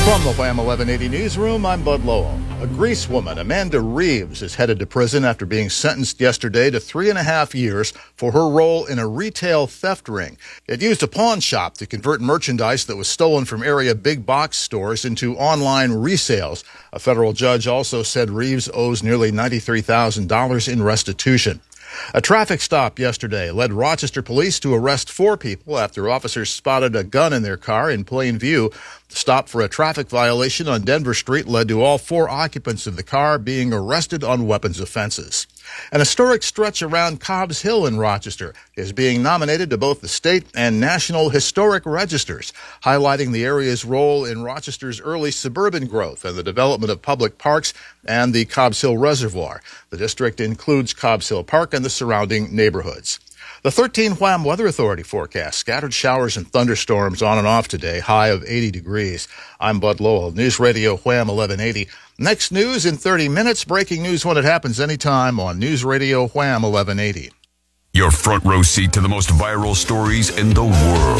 From the Wham 1180 newsroom, I'm Bud Lowell. A Greece woman, Amanda Reeves, is headed to prison after being sentenced yesterday to 3.5 years for her role in a retail theft ring. It used a pawn shop to convert merchandise that was stolen from area big box stores into online resales. A federal judge also said Reeves owes nearly $93,000 in restitution. A traffic stop yesterday led Rochester police to arrest 4 people after officers spotted a gun in their car in plain view. The stop for a traffic violation on Denver Street led to all 4 occupants of the car being arrested on weapons offenses. An historic stretch around Cobbs Hill in Rochester is being nominated to both the state and national historic registers, highlighting the area's role in Rochester's early suburban growth and the development of public parks and the Cobbs Hill Reservoir. The district includes Cobbs Hill Park and the surrounding neighborhoods. The 13 Wham Weather Authority forecast scattered showers and thunderstorms on and off today, high of 80 degrees. I'm Bud Lowell, News Radio Wham 1180. Next news in 30 minutes, breaking news when it happens anytime on News Radio Wham 1180. Your front row seat to the most viral stories in the world.